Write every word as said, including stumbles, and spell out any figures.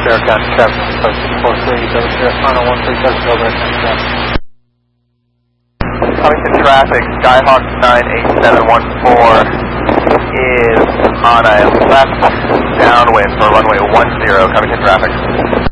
Aircraft seven, approach four three, final one three seven, over at ten seven. Coming to traffic, Skyhawk nine eight seven one four is on a left downwind for runway one zero, coming to traffic.